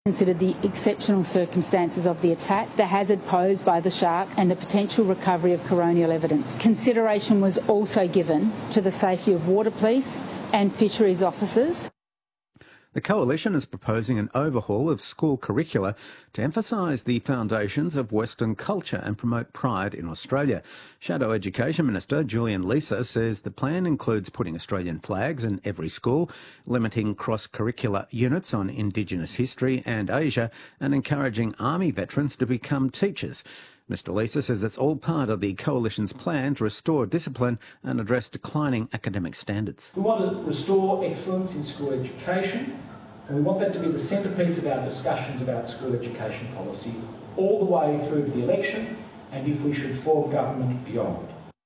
Considered the exceptional circumstances of the attack, the hazard posed by the shark and the potential recovery of coronial evidence. Consideration was also given to the safety of water police and fisheries officers. The Coalition is proposing an overhaul of school curricula to emphasise the foundations of Western culture and promote pride in Australia. Shadow Education Minister Julian Leeser says the plan includes putting Australian flags in every school, limiting cross-curricular units on Indigenous history and Asia, and encouraging Army veterans to become teachers. Mr Leeser says it's all part of the Coalition's plan to restore discipline and address declining academic standards. We want to restore excellence in school education, and we want that to be the centrepiece of our discussions about school education policy all the way through to the election and, if we should form government, beyond.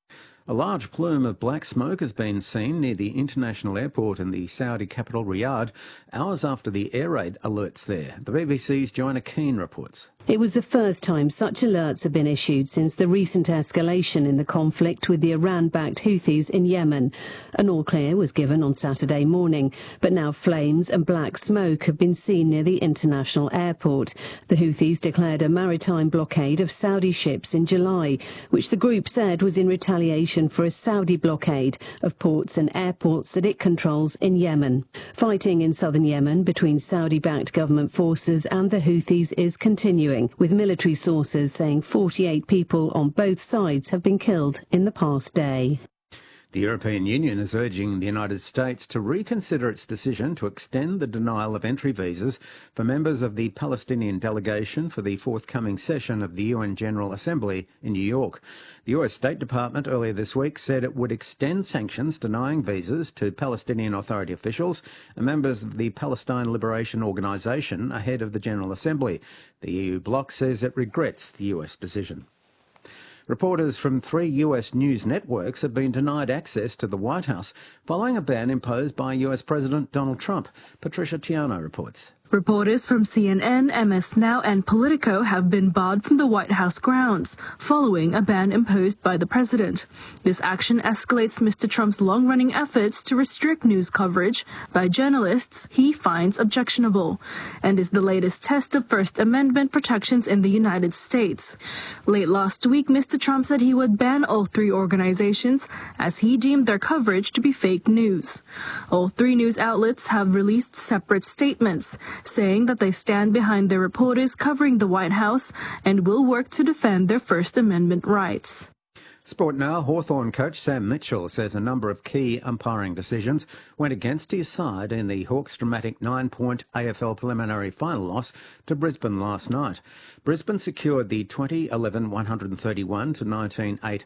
A large plume of black smoke has been seen near the international airport in the Saudi capital Riyadh, hours after the air raid alerts there. The BBC's Joanna Keane reports. It was the first time such alerts have been issued since the recent escalation in the conflict with the Iran-backed Houthis in Yemen. An all-clear was given on Saturday morning, but now flames and black smoke have been seen near the international airport. The Houthis declared a maritime blockade of Saudi ships in July, which the group said was in retaliation for a Saudi blockade of ports and airports that it controls in Yemen. Fighting in southern Yemen between Saudi-backed government forces and the Houthis is continuing, with military sources saying 48 people on both sides have been killed in the past day. The European Union is urging the United States to reconsider its decision to extend the denial of entry visas for members of the Palestinian delegation for the forthcoming session of the UN General Assembly in New York. The US State Department earlier this week said it would extend sanctions denying visas to Palestinian Authority officials and members of the Palestine Liberation Organization ahead of the General Assembly. The EU bloc says it regrets the US decision. Reporters from 3 US news networks have been denied access to the White House following a ban imposed by US President Donald Trump. Patricia Tiano reports. Reporters from CNN, MS Now and Politico have been barred from the White House grounds following a ban imposed by the president. This action escalates Mr. Trump's long-running efforts to restrict news coverage by journalists he finds objectionable, and is the latest test of First Amendment protections in the United States. Late last week, Mr. Trump said he would ban all 3 organizations as he deemed their coverage to be fake news. All 3 news outlets have released separate statements saying that they stand behind their reporters covering the White House and will work to defend their First Amendment rights. Sport now. Hawthorn coach Sam Mitchell says a number of key umpiring decisions went against his side in the Hawks' dramatic 9-point AFL preliminary final loss to Brisbane last night. Brisbane secured the 2011 131 to 19-8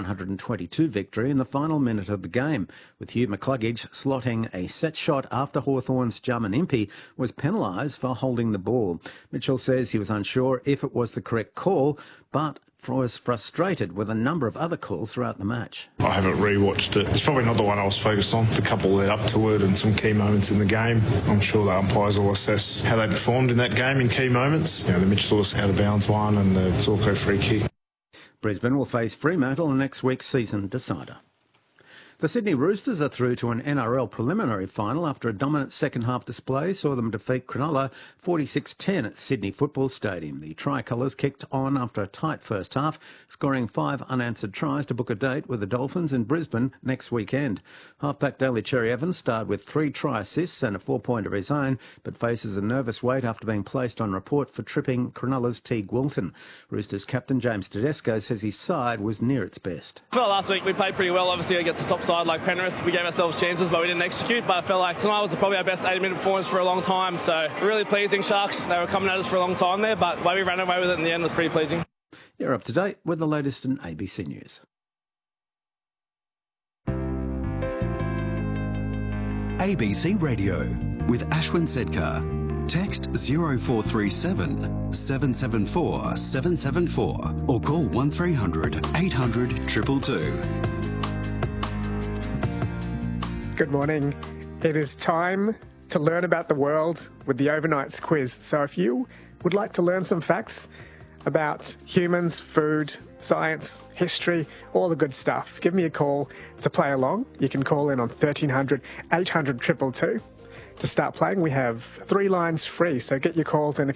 122 victory in the final minute of the game, with Hugh McCluggage slotting a set shot after Hawthorn's Jarman Impey was penalised for holding the ball. Mitchell says he was unsure if it was the correct call, but was frustrated with a number of other calls throughout the match. I haven't re-watched it. It's probably not the one I was focused on. The couple led up to it and some key moments in the game. I'm sure the umpires will assess how they performed in that game in key moments. The Mitchell out of bounds one and the Zorko free kick. Brisbane will face Fremantle in next week's season decider. The Sydney Roosters are through to an NRL preliminary final after a dominant second-half display saw them defeat Cronulla 46-10 at Sydney Football Stadium. The Tricolours kicked on after a tight first half, scoring 5 unanswered tries to book a date with the Dolphins in Brisbane next weekend. Halfback Daly Cherry-Evans starred with 3 try assists and a 4-pointer of his own, but faces a nervous wait after being placed on report for tripping Cronulla's Teague Wilton. Roosters captain James Tedesco says his side was near its best. Well, last week we played pretty well, obviously against the top side like Penrith. We gave ourselves chances, but we didn't execute. But I felt like tonight was probably our best 80-minute performance for a long time. So really pleasing. Sharks, they were coming at us for a long time there, but the way we ran away with it in the end was pretty pleasing. You're up to date with the latest in ABC News. ABC Radio with Ashwin Sedkar. Text 0437 774 774 or call 1300 800 222. Good morning. It is time to learn about the world with the Overnights quiz. So if you would like to learn some facts about humans, food, science, history, all the good stuff, give me a call to play along. You can call in on 1300 800 222. to start playing. We have 3 lines free, so get your calls in.